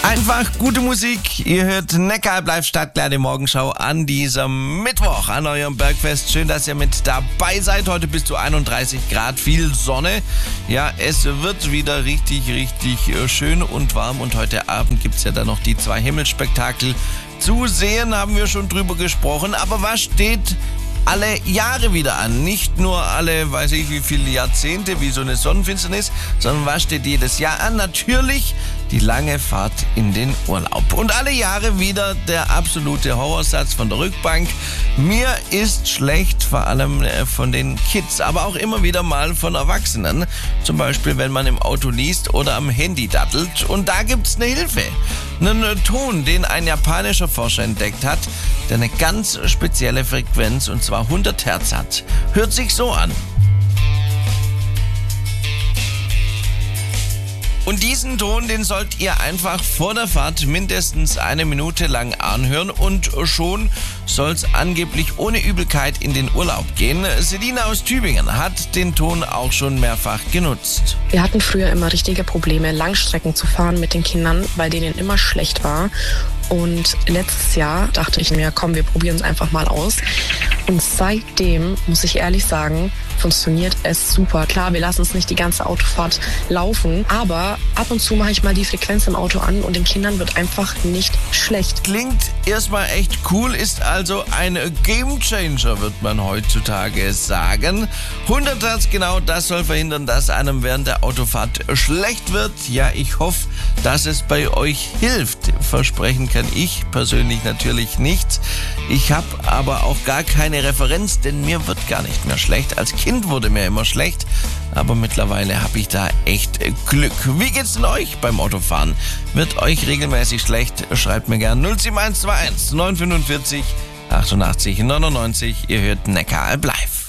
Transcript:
Einfach gute Musik. Ihr hört Neckaralb live Stadtklar, die Morgenschau an diesem Mittwoch an eurem Bergfest. Schön, dass ihr mit dabei seid. Heute bis zu 31 Grad, viel Sonne. Ja, es wird wieder richtig schön und warm. Und heute Abend gibt's ja dann noch die 2 Himmelsspektakel zu sehen, haben wir schon drüber gesprochen. Aber was steht alle Jahre wieder an? Nicht nur alle, weiß ich wie viele Jahrzehnte, wie so eine Sonnenfinsternis, sondern was steht jedes Jahr an? Natürlich die lange Fahrt in den Urlaub. Und alle Jahre wieder der absolute Horrorsatz von der Rückbank. Mir ist schlecht, vor allem von den Kids, aber auch immer wieder mal von Erwachsenen. Zum Beispiel, wenn man im Auto liest oder am Handy dattelt. Und da gibt's eine Hilfe. Einen Ton, den ein japanischer Forscher entdeckt hat, der eine ganz spezielle Frequenz, und zwar 100 Hertz hat. Hört sich so an. Und diesen Ton, den sollt ihr einfach vor der Fahrt mindestens 1 Minute lang anhören und schon soll's angeblich ohne Übelkeit in den Urlaub gehen. Selina aus Tübingen hat den Ton auch schon mehrfach genutzt. Wir hatten früher immer richtige Probleme, Langstrecken zu fahren mit den Kindern, weil denen immer schlecht war. Und letztes Jahr dachte ich mir, komm, wir probieren es einfach mal aus. Und seitdem, muss ich ehrlich sagen, funktioniert es super. Klar, wir lassen es nicht die ganze Autofahrt laufen, aber ab und zu mache ich mal die Frequenz im Auto an und den Kindern wird einfach nicht schlecht. Klingt erstmal echt cool, ist also ein Gamechanger, wird man heutzutage sagen. 100 Hertz, genau, das soll verhindern, dass einem während der Autofahrt schlecht wird. Ja, ich hoffe, dass es bei euch hilft. Versprechen kann ich persönlich natürlich nichts. Ich habe aber auch gar keine Referenz, denn mir wird gar nicht mehr schlecht. Als Kind wurde mir immer schlecht, aber mittlerweile habe ich da echt Glück. Wie geht's denn euch beim Autofahren? Wird euch regelmäßig schlecht? Schreibt mir gern 07121 945 88 99. Ihr hört Neckaralb live.